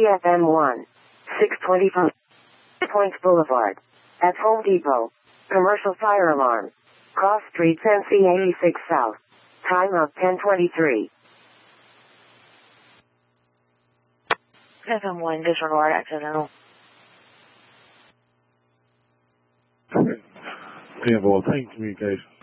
CFM1, 625, Points Boulevard, at Home Depot, commercial fire alarm, Cross Street, NC86 South, time of 10:23. CFM1, disregard accidental. Yeah, well, thank communication.